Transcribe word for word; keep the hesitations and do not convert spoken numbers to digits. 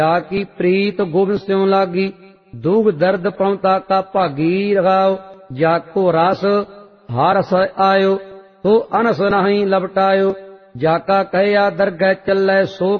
जाकी प्रीत गोबिंद स्यों लागी, दुख दर्द पवता का भागी रगाओ। जाको रस हारस आयो, तो अनस नहीं लपटायो। जाका कहया दरगह चलै, सो